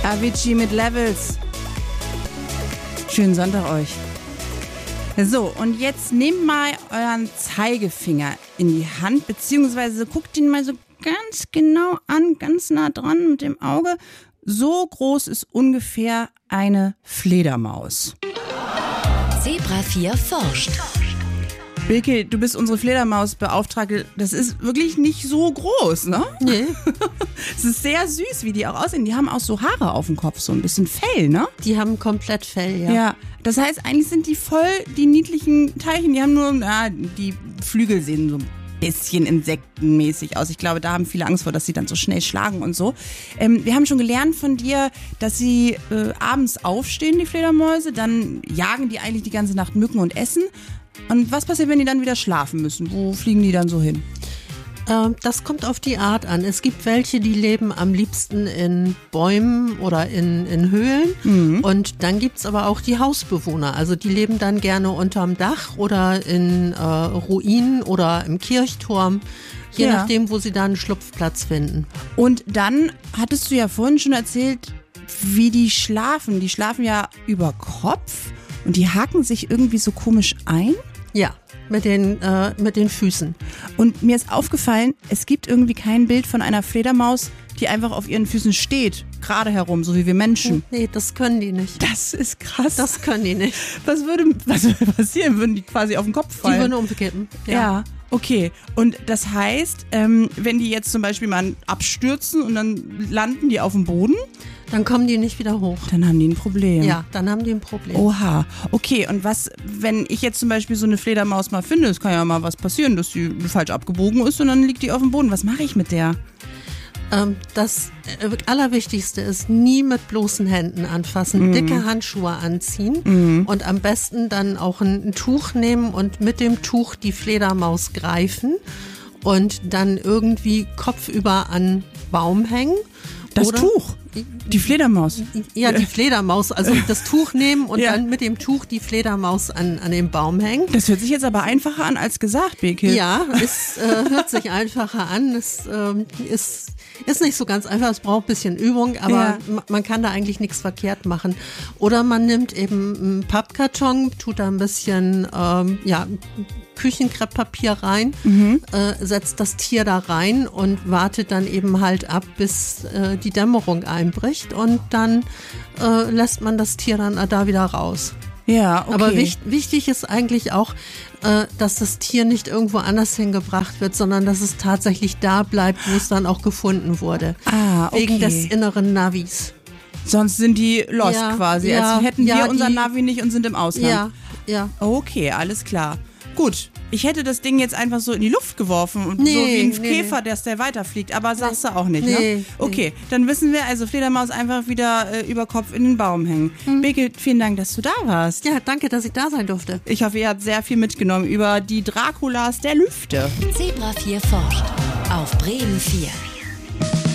Avicii mit Levels. Schönen Sonntag euch. So, und jetzt nehmt mal euren Zeigefinger in die Hand, beziehungsweise guckt ihn mal so ganz genau an, ganz nah dran mit dem Auge. So groß ist ungefähr eine Fledermaus. Zebra 4 forscht. Bilke, du bist unsere Fledermausbeauftragte. Das ist wirklich nicht so groß, ne? Nee. Es ist sehr süß, wie die auch aussehen. Die haben auch so Haare auf dem Kopf, so ein bisschen Fell, ne? Die haben komplett Fell, ja. Ja, das heißt, eigentlich sind die voll die niedlichen Teilchen. Die haben nur, die Flügel sehen so ein bisschen insektenmäßig aus. Ich glaube, da haben viele Angst vor, dass sie dann so schnell schlagen und so. Wir haben schon gelernt von dir, dass sie abends aufstehen, die Fledermäuse. Dann jagen die eigentlich die ganze Nacht Mücken und essen. Und was passiert, wenn die dann wieder schlafen müssen? Wo fliegen die dann so hin? Das kommt auf die Art an. Es gibt welche, die leben am liebsten in Bäumen oder in Höhlen. Mhm. Und dann gibt's aber auch die Hausbewohner. Also die leben dann gerne unterm Dach oder in Ruinen oder im Kirchturm. Je nachdem, wo sie da einen Schlupfplatz finden. Und dann hattest du ja vorhin schon erzählt, wie die schlafen. Die schlafen ja über Kopf und die haken sich irgendwie so komisch ein. Ja, mit den Füßen. Und mir ist aufgefallen, es gibt irgendwie kein Bild von einer Fledermaus, die einfach auf ihren Füßen steht, gerade herum, so wie wir Menschen. Nee, das können die nicht. Das ist krass. Das können die nicht. Was würde passieren? Würden die quasi auf den Kopf fallen? Die würden umkippen. Ja. Okay, und das heißt, wenn die jetzt zum Beispiel mal abstürzen und dann landen die auf dem Boden? Dann kommen die nicht wieder hoch. Dann haben die ein Problem. Ja, dann haben die ein Problem. Oha. Okay, und was, wenn ich jetzt zum Beispiel so eine Fledermaus mal finde, es kann ja mal was passieren, dass die falsch abgebogen ist und dann liegt die auf dem Boden. Was mache ich mit der? Das Allerwichtigste ist, nie mit bloßen Händen anfassen, dicke Handschuhe anziehen und am besten dann auch ein Tuch nehmen und mit dem Tuch die Fledermaus greifen und dann irgendwie kopfüber an Baum hängen. Das Tuch? Die Fledermaus? Ja, die Fledermaus. Also das Tuch nehmen und dann mit dem Tuch die Fledermaus an den Baum hängen. Das hört sich jetzt aber einfacher an als gesagt, Beke. Ja, es hört sich einfacher an. Es ist nicht so ganz einfach. Es braucht ein bisschen Übung, aber man kann da eigentlich nichts verkehrt machen. Oder man nimmt eben einen Pappkarton, tut da ein bisschen Küchenkrepppapier rein, setzt das Tier da rein und wartet dann eben halt ab, bis die Dämmerung einbricht und dann lässt man das Tier dann da wieder raus. Ja, okay. Aber wichtig ist eigentlich auch, dass das Tier nicht irgendwo anders hingebracht wird, sondern dass es tatsächlich da bleibt, wo es dann auch gefunden wurde. Ah, okay. Wegen des inneren Navis. Sonst sind die lost quasi, als hätten wir unser Navi nicht und sind im Ausland. Ja. Okay, alles klar. Gut, ich hätte das Ding jetzt einfach so in die Luft geworfen und so wie ein Käfer, der weiterfliegt, aber sagst du auch nicht, ne? Okay, dann wissen wir, also Fledermaus einfach wieder über Kopf in den Baum hängen. Beke, vielen Dank, dass du da warst. Ja, danke, dass ich da sein durfte. Ich hoffe, ihr habt sehr viel mitgenommen über die Draculas der Lüfte. Zebra 4 forscht auf Bremen 4.